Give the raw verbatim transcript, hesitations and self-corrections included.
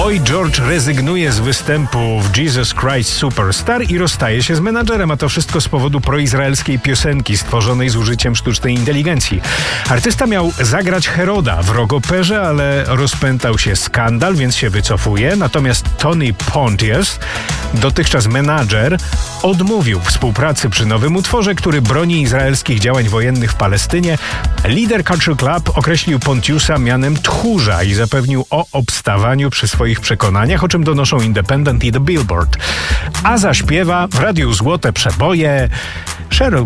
Boy George rezygnuje z występu w Jesus Christ Superstar i rozstaje się z menadżerem, a to wszystko z powodu proizraelskiej piosenki stworzonej z użyciem sztucznej inteligencji. Artysta miał zagrać Heroda w Rock Operze, ale rozpętał się skandal, więc się wycofuje. Natomiast Tony Pontius, dotychczas menadżer, odmówił współpracy przy nowym utworze, który broni izraelskich działań wojennych w Palestynie. Lider Culture Club określił Pontiusa mianem tchórza i zapewnił o obstawaniu przy swoich przekonaniach, o czym donoszą Independent i The Billboard. A zaśpiewa w radiu Złote Przeboje Sheryl